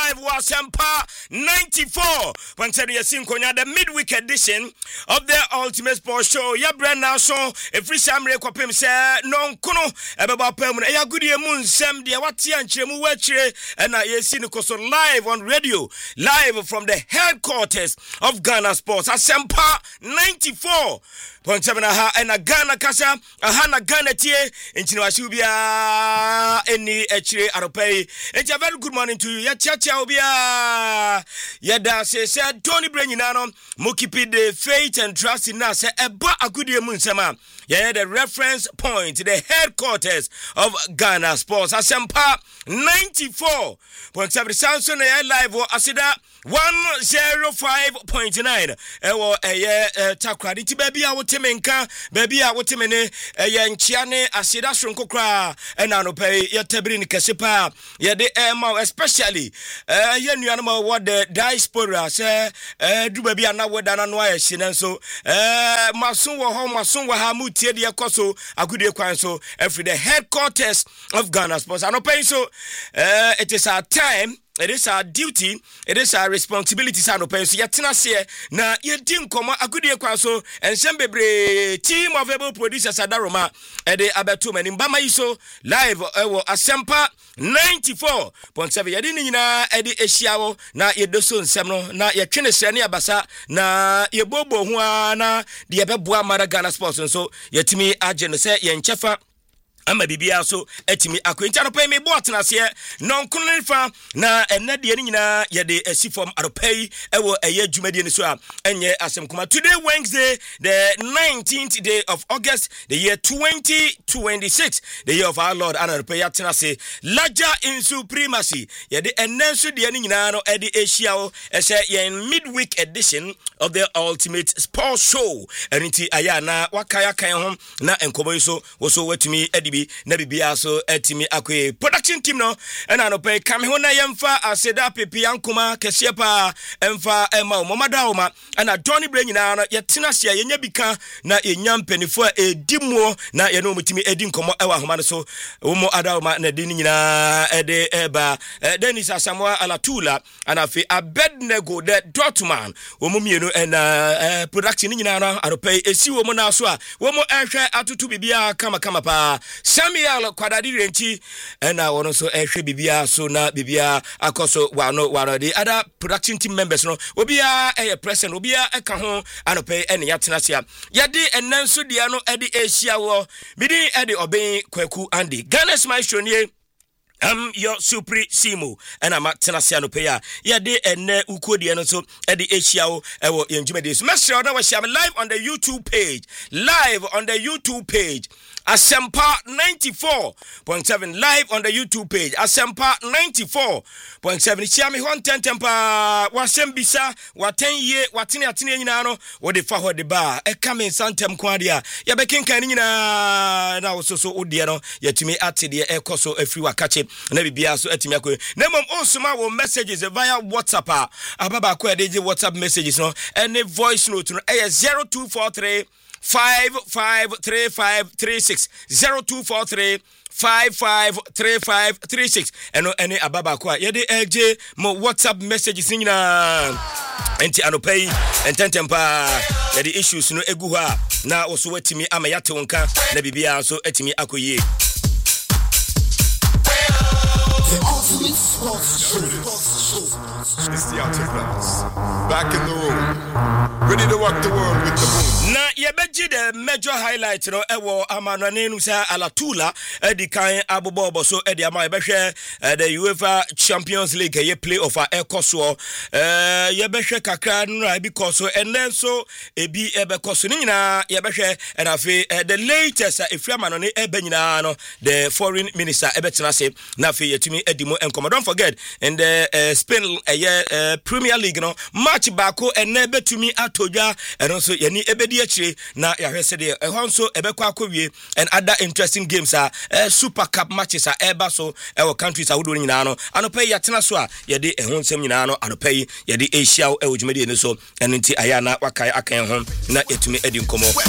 live was Sempa 94. When said Yasinkonya, the midweek edition of the Ultimate Sports Show. Ya brand now so a free samre kopim say non kuno ebaba pem ya goodie moon sem dia wati anchemu wachire and na yesini koso live on radio, live from the headquarters of Ghana Sports. Sempa 94.7 aha and a Ghana kasa aha na Ghana tie nchini washubia eni echire aropei. It's a very good morning to you. Ya chacha obia ya da se Tony Brenyinano mo keep the faith and trust in us eba agudie mu nsema. Yeah, the reference point, the headquarters of Ghana Sports. Asempa 94.7 Samson live or Asida 105.9. Ewo takradi baby a wotemenka baby a wotemene nchiane Asida Shronkokra enano pay ya tebrini kesepa ya de especially ya nuanama what the diaspora say du baby ana wedana no ayehine so masun wo ho masun wo ha mu tie de koso agudie kwan so every the headquarters of Ghana Sports. And open so it is our time, it is our duty, it is our responsibility so open so yatina se na yedi nkomo agudie kwan so ensem bebre team of able producers adaroma e de abeto mani mbama iso live ewo Asempa 94.7 yedi nyina e de ehia na yedoso nsem no na yetwene srane abasa na yebobo ho ana de yebeboa mara Ghana Sports so yetimi agye se yenchefa ama bibia so etimi akwenti anopai me bo atenase non kunnifa na enade ni nyina ye de asifom aropai ewo eye adwumade ni so a enye asemkuma. Today Wednesday the 19th day of August the year 2026, the year of our Lord anopai atenase larger in supremacy ye de enenso de ni nyina no e de asia o ye midweek edition of the Ultimate Sports Show enti aya na wakaya kan ho na enkomo so wo so watumi edibi na bibia so etimi akwe production team no na no pay kam ho na yemfa aseda pepe yankoma kese pa emfa ema momadaoma na Tony Brenyina no yetena sia yenya bika na yenya mpanifo a edimuo na ye no mutimi edi nkomo ewa homa no so wo adaoma na de nyina ede eba Dennis Asamoah Alatula and afi Abednego the Dortmund wo mienu na production nyina no aropay esi wo mo na so a wo mo ehwe atutu bibia kama pa Samuel kwadadi renchi na wono so ehwe bibia so na bibia akoso wano the other production team members no obia present obia eka ho anope ene yatenasia yade enanso dia no ede asia wo bidi ede oben kwaku Andy Ghana's maestro nie your Supremo and I'm at Tenasiano Paya. Yade ene ukodi eno so edi Asia ewo yenjumede. So make sure that we share live on the YouTube page. Live on the YouTube page. Asempa 94.7 live on the YouTube page. Asempa 94.7. Share me 110 tempa wasembisa waten ye watine atine nyina no wo de fa ho de ba e come santem kwadia ya bekenkan nyina na wo so odi no yatumi atede e koso afri wakache na bibia so atimi akọ na mom onsuma wo messages via WhatsApp ababa akọ de WhatsApp messages no any voice note no 0243 553536 0243 553536 eno any ababa kwa yede eje mo WhatsApp messages nyina enti anopai ententempa yede issues no egu ha na oso watimi ama yate wonka na bibia so atimi akoyie. The Ultimate Sports Show. It's the Outsiders. Back in the room. Ready to rock the world with the moon. Na yebeji the major highlight no ewo amananenu sa Alatula edikan abobobo so edi ama yebehwe the UEFA Champions League ye play of ekoso yebehwe kakra no because so and then so ebi ebekoso nyina yebehwe and afi the latest efiama no ebenyina no the foreign minister ebetena se na afi yetumi edimo enkomo. Don't forget in the Spain Premier League no match bako ene betumi atodwa eno so yani ebedi achire na yahwese de ehon so ebekwa akowie and other interesting games are Super Cup matches are eba so our countries awodo nyina no anopai yatena so a yede ehon sem nyina no anopai yede Asia ewojumede ne so eno nti ayana wakai akan ho na etumi edi nkomo.